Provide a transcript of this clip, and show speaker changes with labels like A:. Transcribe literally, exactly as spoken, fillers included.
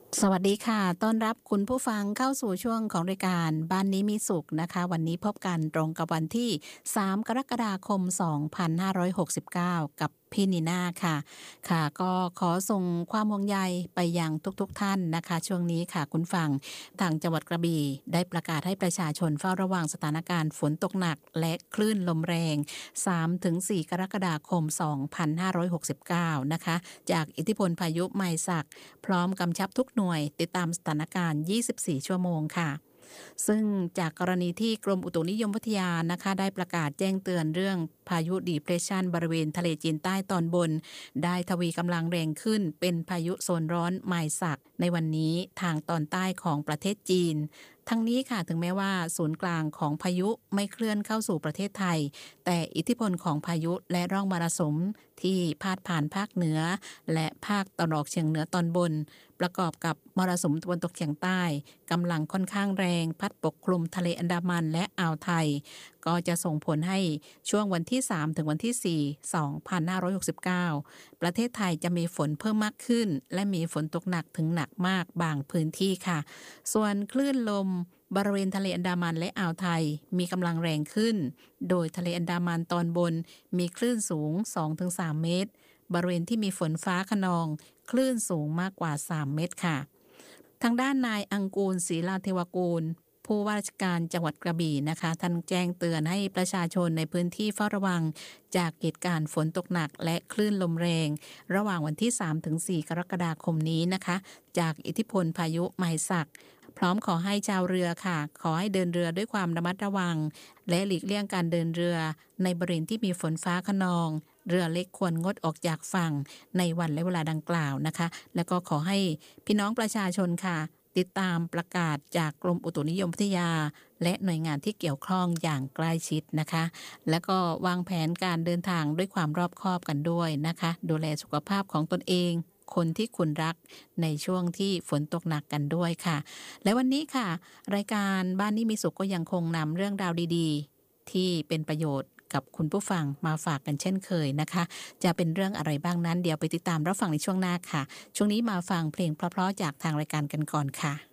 A: สวัสดีค่ะต้อนรับคุณผู้ฟังเข้าสู่ช่วงของรายการบ้านนี้มีสุขนะคะวันนี้พบกันตรงกับวันที่สามกรกฎาคมสองพันห้าร้อยหกสิบเก้ากับพี่นีน่าค่ะค่ะก็ขอส่งความห่วงใยไปยังทุกๆทท่านนะคะช่วงนี้ค่ะคุณฟังทางจังหวัดกระบี่ได้ประกาศให้ประชาชนเฝ้าระวังสถานการณ์ฝนตกหนักและคลื่นลมแรง สามถึงสี่ กรกฎาคมสองพันห้าร้อยหกสิบเก้านะคะจากอิทธิพลพายุไมศักพร้อมกำชับทุกหน่วยติดตามสถานการณ์ยี่สิบสี่ชั่วโมงค่ะซึ่งจากกรณีที่กรมอุตุนิยมวิทยานะคะได้ประกาศแจ้งเตือนเรื่องพายุดีเพรสชันบริเวณทะเลจีนใต้ตอนบนได้ทวีกำลังแรงขึ้นเป็นพายุโซนร้อนไมศักในวันนี้ทางตอนใต้ของประเทศจีนทั้งนี้ค่ะถึงแม้ว่าศูนย์กลางของพายุไม่เคลื่อนเข้าสู่ประเทศไทยแต่อิทธิพลของพายุและร่องมรสุมที่พาดผ่านภาคเหนือและภาคตะวันออกเฉียงเหนือตอนบนประกอบกับมรสุมตะวันตกเฉียงใต้กำลังค่อนข้างแรงพัดปกคลุมทะเลอันดามันและอ่าวไทยก็จะส่งผลให้ช่วงวันที่สามถึงวันที่สี่ สองพันห้าร้อยหกสิบเก้าประเทศไทยจะมีฝนเพิ่มมากขึ้นและมีฝนตกหนักถึงหนักมากบางพื้นที่ค่ะส่วนคลื่นลมบริเวณทะเลอันดามันและอ่าวไทยมีกำลังแรงขึ้นโดยทะเลอันดามันตอนบนมีคลื่นสูง สองถึงสาม เมตรบริเวณที่มีฝนฟ้าคะนองคลื่นสูงมากกว่าสามเมตรค่ะทางด้านนายอังกูลศรีลาเทวกูลผู้ว่าราชการจังหวัดกระบี่นะคะท่านแจ้งเตือนให้ประชาชนในพื้นที่เฝ้าระวังจากเหตุการณ์ฝนตกหนักและคลื่นลมแรงระหว่างวันที่ สามถึงสี่ กรกฎาคมนี้นะคะจากอิทธิพลพายุไมศักพร้อมขอให้ชาวเรือค่ะขอให้เดินเรือด้วยความระมัดระวังและหลีกเลี่ยงการเดินเรือในบริเวณที่มีฝนฟ้าคะนองเรือเล็กควรงดออกจากฝั่งในวันและเวลาดังกล่าวนะคะแล้วก็ขอให้พี่น้องประชาชนค่ะติดตามประกาศจากกรมอุตุนิยมวิทยาและหน่วยงานที่เกี่ยวข้องอย่างใกล้ชิดนะคะแล้วก็วางแผนการเดินทางด้วยความรอบคอบกันด้วยนะคะดูแลสุขภาพของตนเองคนที่คุณรักในช่วงที่ฝนตกหนักกันด้วยค่ะและวันนี้ค่ะรายการบ้านนี้มีสุขก็ยังคงนำเรื่องราวดีๆที่เป็นประโยชน์กับคุณผู้ฟังมาฝากกันเช่นเคยนะคะจะเป็นเรื่องอะไรบ้างนั้นเดี๋ยวไปติดตามรับฟังในช่วงหน้าค่ะช่วงนี้มาฟังเพลงเพราะๆจากทางรายการกันก่อนค่ะ